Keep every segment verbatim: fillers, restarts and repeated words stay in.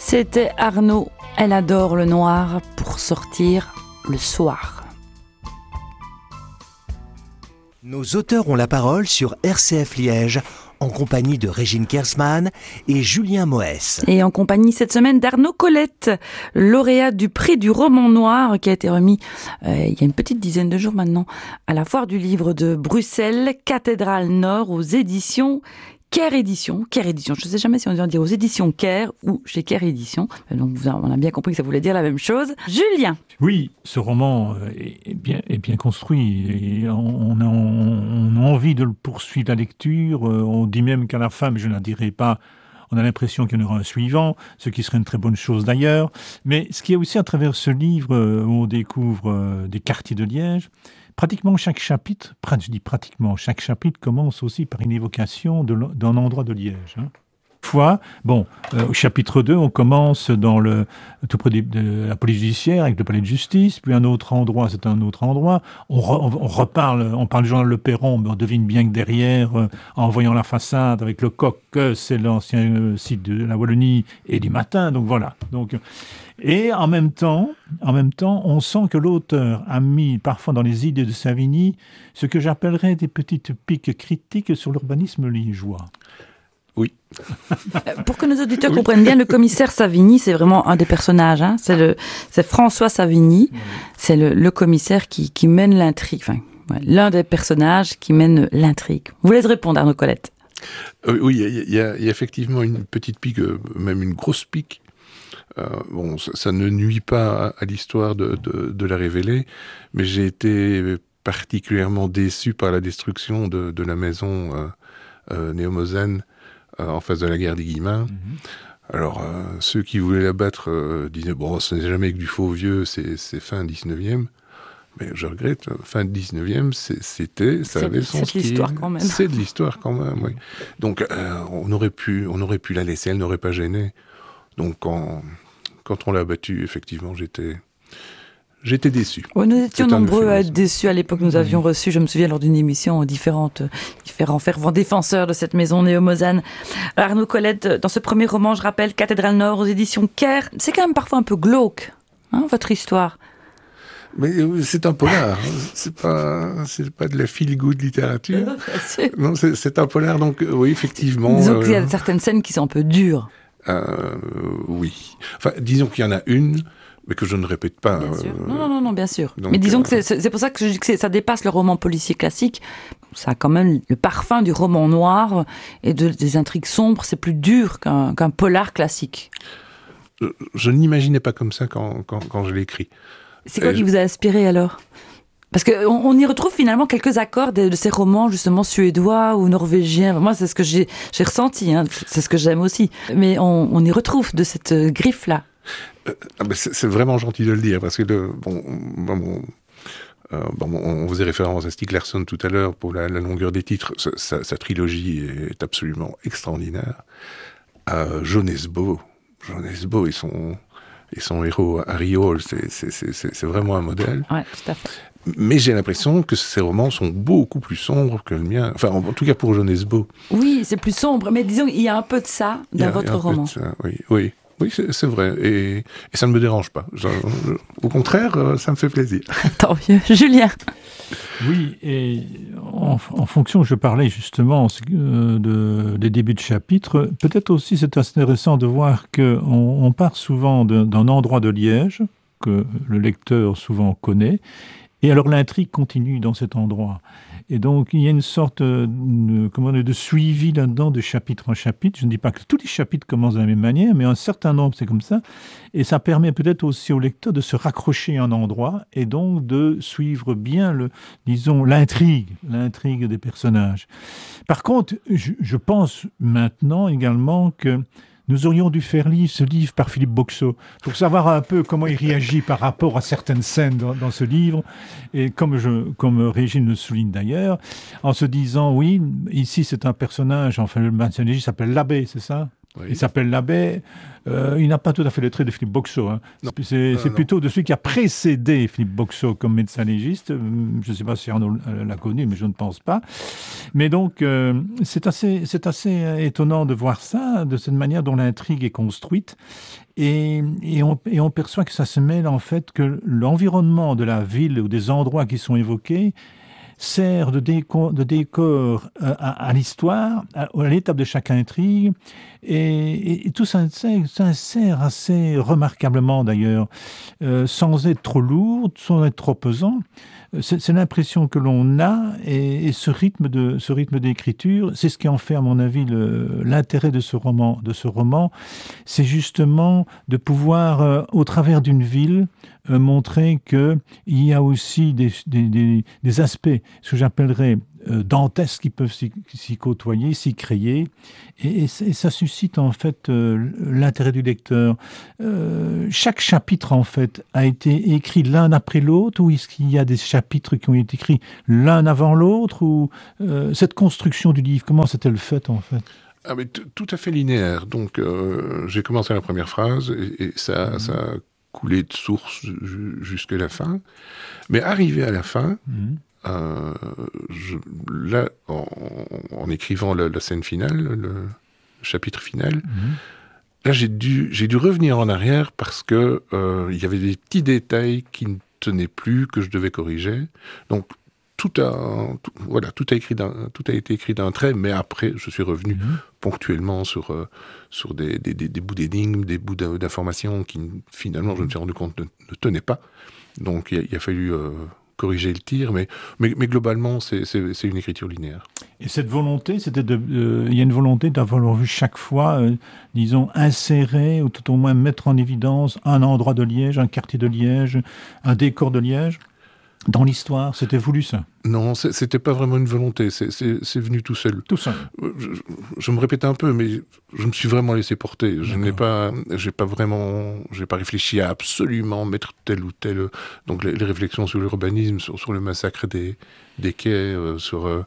C'était Arnaud. Elle adore le noir pour sortir le soir. Nos auteurs ont la parole sur R C F Liège, en compagnie de Régine Kersman et Julien Moès. Et en compagnie cette semaine d'Arnaud Colette, lauréat du prix du roman noir qui a été remis euh, il y a une petite dizaine de jours maintenant à la foire du livre de Bruxelles, Cathédrale Nord aux éditions Caire Édition. Caire Édition, je ne sais jamais si on doit dire aux éditions Caire ou chez Caire Édition. Donc on a bien compris que ça voulait dire la même chose. Julien. Oui, ce roman est bien, est bien construit. Et on, a, on a envie de le poursuivre la lecture. On dit même qu'à la fin, mais je ne la dirai pas, on a l'impression qu'il y en aura un suivant, ce qui serait une très bonne chose d'ailleurs. Mais ce qui est aussi à travers ce livre où on découvre des quartiers de Liège, pratiquement chaque chapitre, je dis pratiquement, chaque chapitre commence aussi par une évocation de, d'un endroit de Liège. Hein. Fois, bon, euh, au chapitre deux, on commence dans le, tout près de, de la police judiciaire avec le palais de justice, puis un autre endroit, c'est un autre endroit. On, re, on, on reparle, on parle du journal Le Perron, mais on devine bien que derrière, euh, en voyant la façade avec le coq, euh, c'est l'ancien euh, site de la Wallonie et du Matin. Donc voilà. Donc, et en même temps, en même temps, on sent que l'auteur a mis parfois dans les idées de Savigny ce que j'appellerais des petites piques critiques sur l'urbanisme liégeois. Oui. Pour que nos auditeurs oui. comprennent bien, le commissaire Savigny, c'est vraiment un des personnages. Hein. C'est, le, c'est François Savigny. Oui. C'est le, le commissaire qui, qui mène l'intrigue. Enfin, ouais, l'un des personnages qui mène l'intrigue. Vous voulez répondre, Arnaud Colette ? euh, Oui, il y, y, y a effectivement une petite pique, même une grosse pique. Euh, bon, ça, ça ne nuit pas à, à l'histoire de, de, de la révéler, mais j'ai été particulièrement déçu par la destruction de, de la maison euh, euh, néo-mosène en face de la gare des Guillemins. Mmh. Alors, euh, ceux qui voulaient la battre euh, disaient « Bon, ce n'est jamais que du faux vieux, c'est, c'est fin dix-neuvième ». Mais je regrette, fin dix-neuvième, c'est, c'était, ça c'est, avait son c'est style. C'est de l'histoire quand même. C'est de l'histoire quand même, oui. Donc, euh, on, aurait pu, on aurait pu la laisser, elle n'aurait pas gêné. Donc, quand, quand on l'a battue, effectivement, j'étais... J'étais déçu. Oui, nous étions nombreux à être déçus. À l'époque, nous avions reçu, je me souviens, lors d'une émission, différentes, différents fervents défenseurs de cette maison néo-mosane. Arnaud Colette, dans ce premier roman, je rappelle, Cathédrale Nord aux éditions Caire. C'est quand même parfois un peu glauque, hein, votre histoire. Mais c'est un polar. c'est pas, c'est pas de la feel-good littérature. Non, c'est, c'est un polar, donc oui, effectivement. Disons euh... qu'il y a certaines scènes qui sont un peu dures. Euh, oui. Enfin, disons qu'il y en a une. Mais que je ne répète pas. Bien sûr. Euh, non, non, non, bien sûr. Donc, mais disons euh, que c'est, c'est pour ça que je dis que c'est, ça dépasse le roman policier classique. Ça a quand même le parfum du roman noir et de, des intrigues sombres. C'est plus dur qu'un, qu'un polar classique. Je, je n'imaginais pas comme ça quand, quand, quand je l'ai écrit. C'est quoi et qui je... vous a inspiré alors ? Parce qu'on on y retrouve finalement quelques accords de, de ces romans justement suédois ou norvégiens. Moi, c'est ce que j'ai, j'ai ressenti. Hein. C'est ce que j'aime aussi. Mais on, on y retrouve de cette griffe-là. Euh, c'est, c'est vraiment gentil de le dire, parce que le, bon, bon, euh, bon, on faisait référence à Stieg Larsson tout à l'heure pour la, la longueur des titres. Sa, sa, sa trilogie est absolument extraordinaire. Euh, Jonesbo, Jonesbo et son, et son héros Harry Hole, c'est, c'est, c'est, c'est vraiment un modèle. Ouais, tout à fait. Mais j'ai l'impression que ces romans sont beaucoup plus sombres que le mien. Enfin, en, en tout cas pour Jonesbo. Oui, c'est plus sombre, mais disons qu'il y a un peu de ça dans a, votre roman. Ça, oui, oui. Oui, c'est, c'est vrai. Et, et ça ne me dérange pas. Je, je, au contraire, ça me fait plaisir. Tant mieux. Julien. Oui, et en, en fonction, je parlais justement euh, de, des débuts de chapitre. Peut-être aussi, c'est intéressant de voir qu'on on part souvent de, d'un endroit de Liège, que le lecteur souvent connaît, et alors l'intrigue continue dans cet endroit. Et donc, il y a une sorte de, comment dire, de suivi là-dedans de chapitre en chapitre. Je ne dis pas que tous les chapitres commencent de la même manière, mais un certain nombre, c'est comme ça. Et ça permet peut-être aussi au lecteur de se raccrocher à un endroit et donc de suivre bien, le, disons, l'intrigue, l'intrigue des personnages. Par contre, je, je pense maintenant également que nous aurions dû faire lire ce livre par Philippe Boxeau pour savoir un peu comment il réagit par rapport à certaines scènes dans, dans ce livre. Et comme, je, comme Régine le souligne d'ailleurs, en se disant, oui, ici c'est un personnage, enfin le personnage s'appelle l'abbé, c'est ça ? Oui. Il s'appelle L'Abbé. Euh, il n'a pas tout à fait les traits de Philippe Boxeau. Hein. C'est, c'est, c'est plutôt de celui qui a précédé Philippe Boxeau comme médecin légiste. Je ne sais pas si Arnaud l'a connu, mais je ne pense pas. Mais donc, euh, c'est assez, c'est assez étonnant de voir ça, de cette manière dont l'intrigue est construite. Et, et, on, et on perçoit que ça se mêle en fait que l'environnement de la ville ou des endroits qui sont évoqués sert de décor, de décor à, à, à l'histoire, à, à l'étape de chaque intrigue, et, et, et tout ça s'insère assez remarquablement d'ailleurs, euh, sans être trop lourd, sans être trop pesant. C'est, c'est l'impression que l'on a, et, et ce rythme de ce rythme d'écriture, c'est ce qui en fait, à mon avis, le, l'intérêt de ce roman. De ce roman, c'est justement de pouvoir, euh, au travers d'une ville, euh, montrer que il y a aussi des, des, des, des aspects, ce que j'appellerais euh, dantesques, qui peuvent s'y, s'y côtoyer, s'y créer, et, et, et ça suscite en fait euh, l'intérêt du lecteur. Euh, chaque chapitre en fait a été écrit l'un après l'autre, ou est-ce qu'il y a des chapitres qui ont été écrits l'un avant l'autre, ou euh, cette construction du livre, comment s'est-elle faite en fait? Ah, mais t- tout à fait linéaire. Donc, euh, j'ai commencé la première phrase et, et ça, mmh. ça a coulé de source ju- jusqu'à la fin. Mais arrivé à la fin, mmh. euh, je, là, en, en écrivant la, la scène finale, le chapitre final, mmh. là, j'ai dû, j'ai dû revenir en arrière parce que euh, il y avait des petits détails qui ne tenaient plus, que je devais corriger. Donc, Tout a, tout, voilà, tout a, écrit d'un, tout a été écrit d'un trait, mais après, je suis revenu mmh. ponctuellement sur, euh, sur des, des, des, des bouts d'énigmes, des bouts d'informations qui, finalement, je me suis rendu compte ne, ne tenaient pas. Donc, il a, il a fallu euh, corriger le tir, mais, mais, mais globalement, c'est, c'est, c'est une écriture linéaire. Et cette volonté, c'était de, euh, il y a une volonté d'avoir vu chaque fois, euh, disons, insérer, ou tout au moins mettre en évidence un endroit de Liège, un quartier de Liège, un décor de Liège. Dans l'histoire, c'était voulu ça? Non, c'est, c'était pas vraiment une volonté, c'est, c'est, c'est venu tout seul. Tout seul. Je, je me répète un peu, mais je me suis vraiment laissé porter. Je D'accord. n'ai pas, j'ai pas vraiment, j'ai pas réfléchi à absolument mettre tel ou tel. Donc les, les réflexions sur l'urbanisme, sur, sur le massacre des, des quais, euh, sur, euh,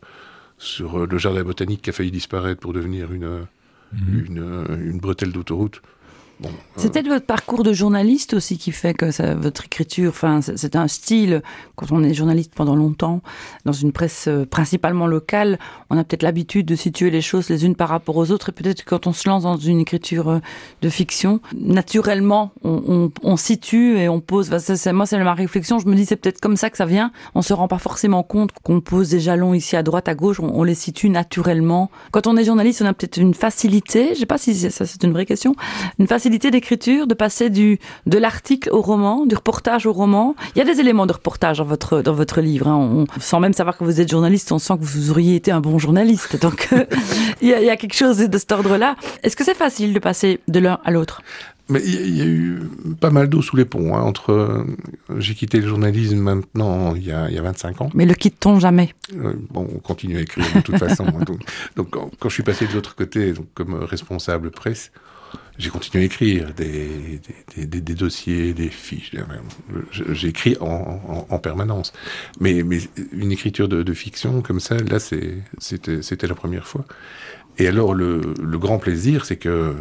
sur le jardin botanique qui a failli disparaître pour devenir une, mmh. une, une bretelle d'autoroute. Bon, c'est euh... peut-être votre parcours de journaliste aussi qui fait que ça, votre écriture, enfin, c'est, c'est un style, quand on est journaliste pendant longtemps, dans une presse euh, principalement locale, on a peut-être l'habitude de situer les choses les unes par rapport aux autres, et peut-être que quand on se lance dans une écriture euh, de fiction, naturellement, on, on, on situe et on pose, enfin, c'est, c'est, moi c'est ma réflexion, je me dis c'est peut-être comme ça que ça vient, on se rend pas forcément compte qu'on pose des jalons ici à droite, à gauche, on, on les situe naturellement. Quand on est journaliste, on a peut-être une facilité, je sais pas si c'est, ça c'est une vraie question, une facilité d'écriture, de passer du, de l'article au roman, du reportage au roman. Il y a des éléments de reportage dans votre, dans votre livre. Hein. On, sans même savoir que vous êtes journaliste, on sent que vous auriez été un bon journaliste. Donc, euh, il, y a, il y a quelque chose de cet ordre-là. Est-ce que c'est facile de passer de l'un à l'autre ? Mais il y a eu pas mal d'eau sous les ponts. Hein, entre, euh, j'ai quitté le journalisme maintenant, il y a, il y a vingt-cinq ans. Mais le quitte-t-on jamais ? euh, Bon, on continue à écrire de toute façon. Hein, donc, donc quand, quand je suis passé de l'autre côté, donc, comme responsable presse, j'ai continué à écrire des, des, des, des dossiers, des fiches. J'ai écrit en, en, en permanence. Mais, mais une écriture de, de fiction comme ça, là, c'est, c'était, c'était la première fois. Et alors, le, le grand plaisir, c'est que euh,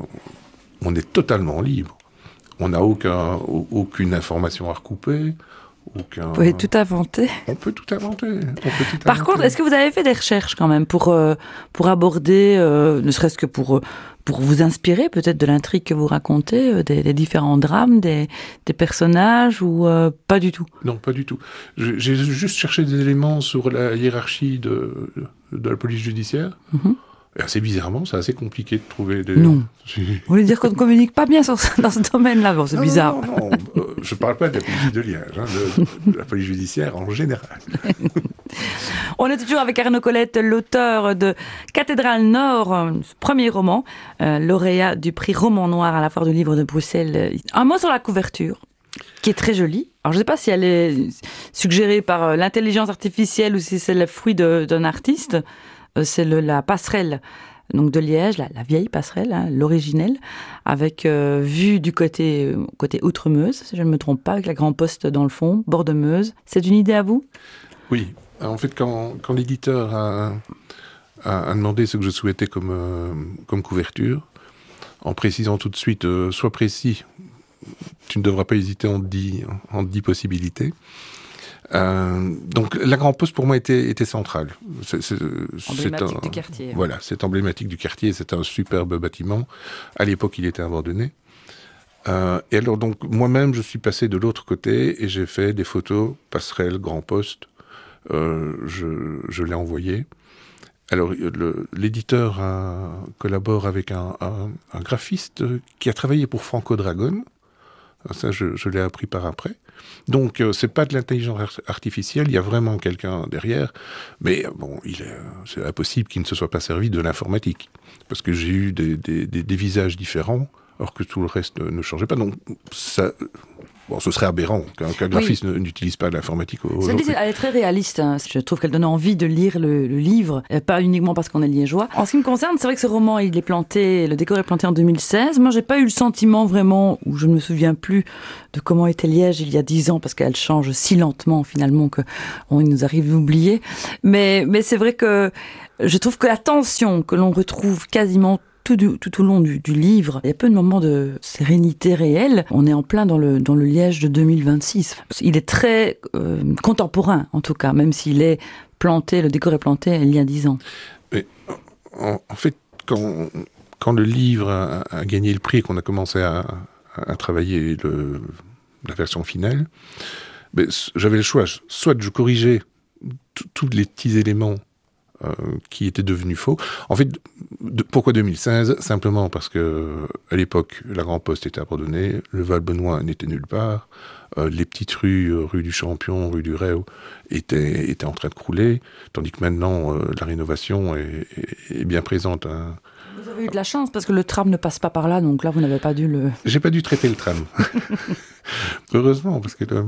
on est totalement libre. On n'a aucun, aucune information à recouper. Aucun... Vous pouvez tout inventer. On peut tout inventer. On peut tout Par inventer. contre, est-ce que vous avez fait des recherches quand même pour, euh, pour aborder, euh, ne serait-ce que pour, pour vous inspirer peut-être de l'intrigue que vous racontez, euh, des, des différents drames, des, des personnages, ou euh, pas du tout ? Non, pas du tout. J'ai, j'ai juste cherché des éléments sur la hiérarchie de, de la police judiciaire. Mm-hmm. Et assez bizarrement, c'est assez compliqué de trouver des... Non. Vous voulez dire qu'on ne communique pas bien sur, dans ce domaine-là ? Bon, c'est non, bizarre. Non, non, non. Euh, je ne parle pas de la police de Liège, hein, de, de la police judiciaire en général. On est toujours avec Arnaud Colette, l'auteur de Cathédrale Nord, premier roman, euh, lauréat du prix Roman Noir à la Foire du Livre de Bruxelles. Un mot sur la couverture, qui est très jolie. Alors, je ne sais pas si elle est suggérée par l'intelligence artificielle ou si c'est le fruit de, d'un artiste. C'est le, la passerelle donc de Liège, la, la vieille passerelle, hein, l'originelle, avec euh, vue du côté, euh, côté Outre-Meuse, si je ne me trompe pas, avec la Grand Poste dans le fond, bord de Meuse. C'est une idée à vous ? Oui. En fait, quand, quand l'éditeur a, a, a demandé ce que je souhaitais comme, euh, comme couverture, en précisant tout de suite, euh, sois précis, tu ne devras pas hésiter en dix, en dix possibilités. Euh, donc la Grand Poste pour moi était, était centrale. C'est, c'est, emblématique c'est un, du quartier. Voilà, c'est emblématique du quartier, c'est un superbe bâtiment. À l'époque, il était abandonné. Euh, et alors donc moi-même, je suis passé de l'autre côté et j'ai fait des photos passerelle Grand Poste. Euh, je, je l'ai envoyé. Alors le, l'éditeur a, collabore avec un, un, un graphiste qui a travaillé pour Franco Dragone. Ça, je, je l'ai appris par après. Donc, euh, c'est pas de l'intelligence artificielle, il y a vraiment quelqu'un derrière. Mais bon, il est, c'est impossible qu'il ne se soit pas servi de l'informatique. Parce que j'ai eu des, des, des, des visages différents, alors que tout le reste ne, ne changeait pas. Donc, ça... Bon, ce serait aberrant qu'un, qu'un graphiste oui. n'utilise pas l'informatique aujourd'hui. Elle est très réaliste. Hein. Je trouve qu'elle donne envie de lire le, le livre, pas uniquement parce qu'on est liégeois. En ce qui me concerne, c'est vrai que ce roman, il est planté, le décor est planté en deux mille seize. Moi, j'ai pas eu le sentiment vraiment, ou je ne me souviens plus de comment était Liège il y a dix ans, parce qu'elle change si lentement finalement que on il nous arrive d'oublier. Mais, mais c'est vrai que je trouve que la tension que l'on retrouve quasiment Tout, du, tout au long du, du livre, il y a peu de moments de sérénité réelle. On est en plein dans le, dans le Liège de deux mille vingt-six. Il est très euh, contemporain, en tout cas, même s'il est planté, le décor est planté il y a dix ans. Mais, en, en fait, quand, quand le livre a, a gagné le prix et qu'on a commencé à, à travailler le, la version finale, ben, j'avais le choix. Soit je corrigeais tous les petits éléments Euh, qui était devenu faux. En fait, de, pourquoi deux mille seize ? Simplement parce que à l'époque, la Grand Poste était abandonnée, le Val-Benoît n'était nulle part, euh, les petites rues, euh, rue du Champion, rue du Réau, étaient, étaient en train de crouler, tandis que maintenant, euh, la rénovation est, est, est bien présente. Hein. Vous avez eu de la chance parce que le tram ne passe pas par là, donc là, vous n'avez pas dû le... J'ai pas dû traiter le tram. Heureusement, parce que... Le...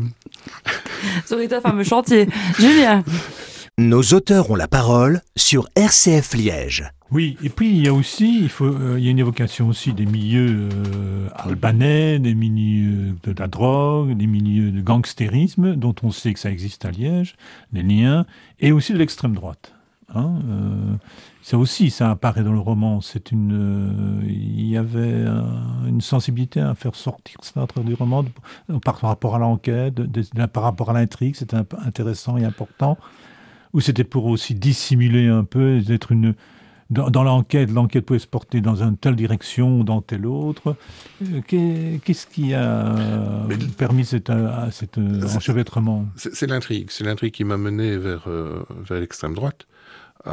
Ça aurait été un fameux chantier. Julien. Nos auteurs ont la parole sur R C F Liège. Oui, et puis il y a aussi, il, faut, euh, il y a une évocation aussi des milieux euh, albanais, des milieux de la drogue, des milieux de gangstérisme, dont on sait que ça existe à Liège, des liens, et aussi de l'extrême droite. Hein, euh, ça aussi, ça apparaît dans le roman. C'est une, euh, il y avait un, une sensibilité à faire sortir ça du roman de, par rapport à l'enquête, de, de, par rapport à l'intrigue. C'était intéressant et important. Ou c'était pour aussi dissimuler un peu, d'être une... Dans, dans l'enquête, l'enquête pouvait se porter dans une telle direction ou dans telle autre. Euh, qu'est-ce qui a Mais, permis cet, à, cet enchevêtrement ? c'est, c'est l'intrigue. C'est l'intrigue qui m'a mené vers, euh, vers l'extrême droite. Euh,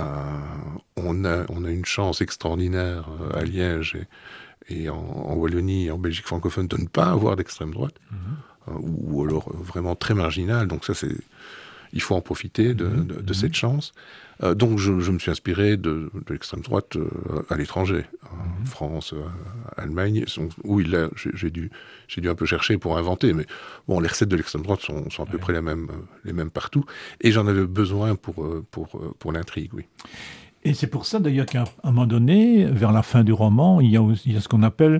on, a, on a une chance extraordinaire à Liège et, et en, en Wallonie et en Belgique francophone de ne pas avoir d'extrême droite. Mm-hmm. euh, ou, ou alors vraiment très marginale. Donc ça, c'est... Il faut en profiter de, de, de cette chance. Euh, donc, je, je me suis inspiré de, de l'extrême droite euh, à l'étranger, en mmh. France, euh, Allemagne, où il a, j'ai, j'ai, dû, j'ai dû un peu chercher pour inventer. Mais bon, les recettes de l'extrême droite sont, sont à peu ouais. près les mêmes, les mêmes partout. Et j'en avais besoin pour, pour, pour l'intrigue, oui. Et c'est pour ça, d'ailleurs, qu'à un moment donné, vers la fin du roman, il y a, il y a ce qu'on appelle...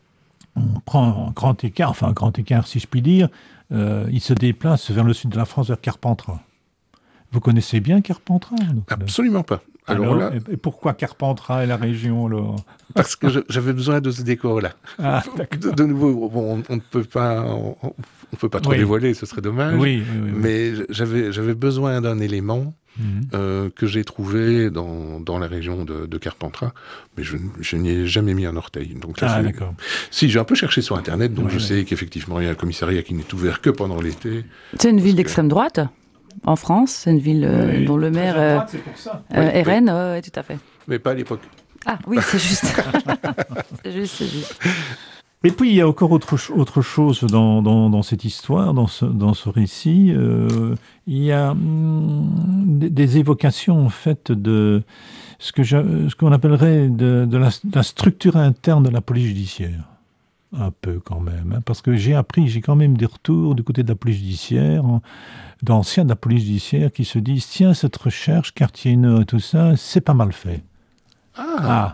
On prend un grand écart, enfin un grand écart, si je puis dire. Euh, il se déplace vers le sud de la France, vers Carpentras. Vous connaissez bien Carpentras ? Donc, absolument pas. Alors, alors là, et pourquoi Carpentras et la région alors ? Parce que je, j'avais besoin de ce décor-là. Ah, de, de nouveau, bon, on, on ne peut pas, on, on peut pas trop oui. dévoiler, ce serait dommage. Oui, oui, oui, mais oui. j'avais, j'avais besoin d'un élément mmh. euh, que j'ai trouvé dans, dans la région de, de Carpentras, mais je, je n'y ai jamais mis un orteil. Donc là, ah, d'accord. Si, j'ai un peu cherché sur Internet, donc oui, je oui. sais qu'effectivement, il y a un commissariat qui n'est ouvert que pendant l'été. C'est une ville d'extrême que... droite en France, c'est une ville euh, oui, dont le maire euh, droite, c'est pour ça. Euh, oui, R N, oui. Euh, tout à fait. Mais pas à l'époque. Ah oui, c'est juste. c'est juste, c'est juste. Et puis il y a encore autre, autre chose dans, dans, dans cette histoire, dans ce, dans ce récit. Euh, il y a hum, des, des évocations en fait de ce, que je, ce qu'on appellerait de, de, la, de la structure interne de la police judiciaire. Un peu quand même, hein, parce que j'ai appris, j'ai quand même des retours du côté de la police judiciaire, d'anciens de la police judiciaire qui se disent tiens, cette recherche, quartier nord et tout ça, c'est pas mal fait. Ah, ah.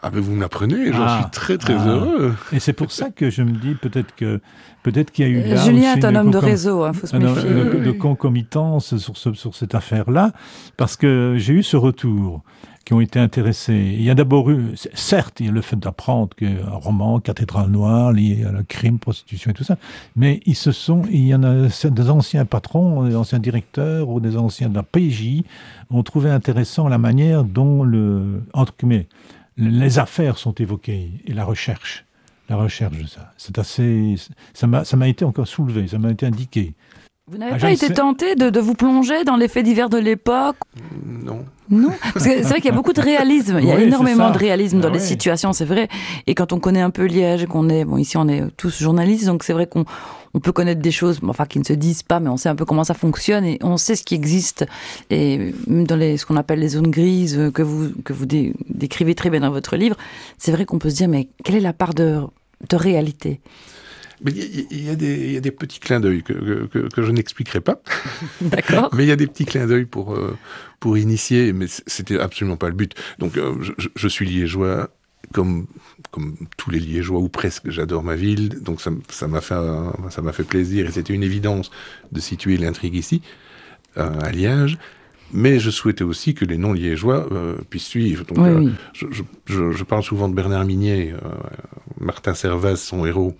Ah ben vous me l'apprenez, j'en Ah. suis très très Ah. heureux. Et c'est pour ça que je me dis peut-être que peut-être qu'il y a eu là Julien aussi est un une homme de concom- réseau, il faut se un homme méfier. de, de concomitance sur, ce, sur cette affaire-là, parce que j'ai eu ce retour qui ont été intéressés. Il y a d'abord eu, certes, il y a le fait d'apprendre qu'un roman, Cathédrale Noire, lié à la crime, prostitution et tout ça, mais ils se sont, il y en a des anciens patrons, des anciens directeurs ou des anciens de la P J ont trouvé intéressant la manière dont le, entre guillemets, les affaires sont évoquées et la recherche, la recherche de ça. C'est assez, ça m'a, ça m'a été encore soulevé, ça m'a été indiqué. Vous n'avez Ah, pas je été sais- tenté de, de vous plonger dans les faits divers de l'époque? Non. Non, parce que c'est vrai qu'il y a beaucoup de réalisme. Il y a Oui, c'est énormément ça. de réalisme dans Ah les ouais. situations, c'est vrai. Et quand on connaît un peu Liège, et qu'on est, bon, ici on est tous journalistes, donc c'est vrai qu'on on peut connaître des choses, enfin qui ne se disent pas, mais on sait un peu comment ça fonctionne et on sait ce qui existe. Et même dans les, ce qu'on appelle les zones grises que vous que vous dé- décrivez très bien dans votre livre, c'est vrai qu'on peut se dire mais quelle est la part de de réalité? Mais il y, il y a des, il y a des petits clins d'œil que, que, que, que je n'expliquerai pas. D'accord. Mais il y a des petits clins d'œil pour, euh, pour initier, mais c- c'était absolument pas le but. Donc, euh, je, je- je suis liégeois, comme, comme tous les liégeois, ou presque, j'adore ma ville, donc ça, m- ça m'a fait, un- ça m'a fait plaisir, et c'était une évidence de situer l'intrigue ici, euh, à Liège. Mais je souhaitais aussi que les non-liégeois euh, puissent suivre. Donc, Oui, euh, oui. je, je, je, je parle souvent de Bernard Minier, euh, Martin Servaz, son héros,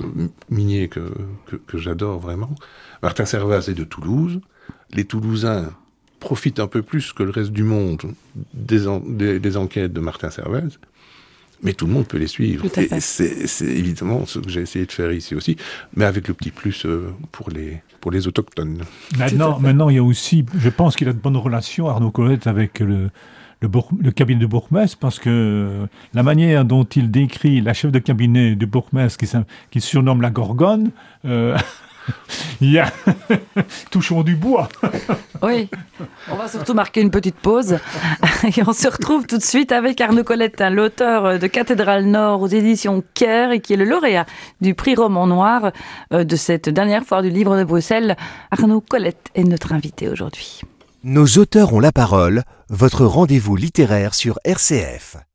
Minier que, que, que j'adore vraiment. Martin Servaz est de Toulouse. Les Toulousains profitent un peu plus que le reste du monde des, en, des, des enquêtes de Martin Servaz, mais tout le monde peut les suivre. Tout à fait. Et c'est, c'est évidemment ce que j'ai essayé de faire ici aussi, mais avec le petit plus euh, pour, les, pour les autochtones. Maintenant, maintenant, il y a aussi, je pense qu'il a de bonnes relations, Arnaud Colette, avec le, le, bourg- le cabinet de bourgmestre, parce que euh, la manière dont il décrit la chef de cabinet du bourgmestre, qui, s'in- qui se surnomme la Gorgone, euh, il y a touchons du bois. Oui, on va surtout marquer une petite pause et on se retrouve tout de suite avec Arnaud Colette, hein, l'auteur de Cathédrale Nord aux éditions Caire et qui est le lauréat du prix Roman Noir euh, de cette dernière foire du livre de Bruxelles. Arnaud Colette est notre invité aujourd'hui. Nos auteurs ont la parole, votre rendez-vous littéraire sur R C F.